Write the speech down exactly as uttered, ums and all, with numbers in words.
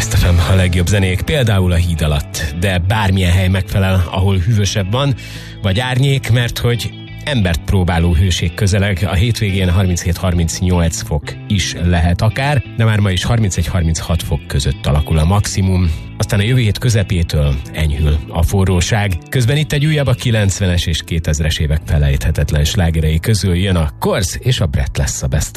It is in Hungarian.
Best ef em, a legjobb zenék, például a híd alatt, de bármilyen hely megfelel, ahol hűvösebb van, vagy árnyék, mert hogy embert próbáló hőség közeleg, a hétvégén harminchét-harmincnyolc fok is lehet akár, de már ma is harmincegy-harminchat fok között alakul a maximum. Aztán a jövő hét közepétől enyhül a forróság. Közben itt egy újabb a kilencvenes és kétezres évek felejthetetlen slágerei közül jön a Korsz és a Brett lesz a Best